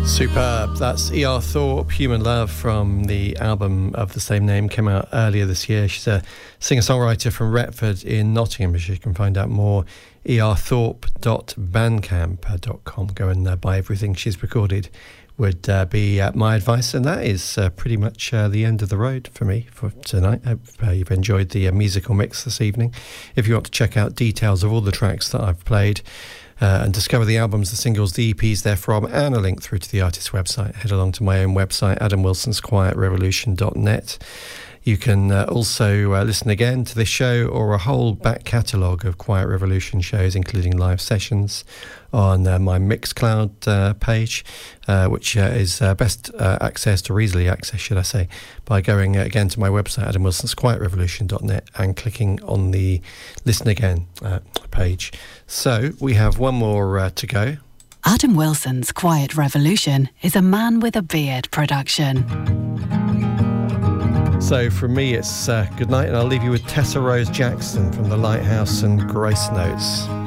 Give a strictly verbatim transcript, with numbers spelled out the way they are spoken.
Superb. That's E R Thorpe, Human Love, from the album of the same name, came out earlier this year. She's a singer-songwriter from Retford in Nottingham. You can find out more, e r thorpe dot bandcamp dot com. Go and uh, buy everything she's recorded, would uh, be uh, my advice. And that is uh, pretty much uh, the end of the road for me for tonight. I hope uh, you've enjoyed the uh, musical mix this evening. If you want to check out details of all the tracks that I've played, Uh, and discover the albums, the singles, the E Ps they're from, and a link through to the artist's website, head along to my own website, adam wilsons quiet revolution dot net. You can uh, also uh, listen again to this show or a whole back catalogue of Quiet Revolution shows, including live sessions, on uh, my Mixcloud uh, page, uh, which uh, is uh, best uh, accessed, or easily accessed, should I say, by going uh, again to my website, adam wilsons quiet revolution dot net, and clicking on the Listen Again uh, page. So we have one more uh, to go. Adam Wilson's Quiet Revolution is a Man with a Beard production. So from me, it's uh, good night, and I'll leave you with Tessa Rose Jackson from The Lighthouse and Grace Notes.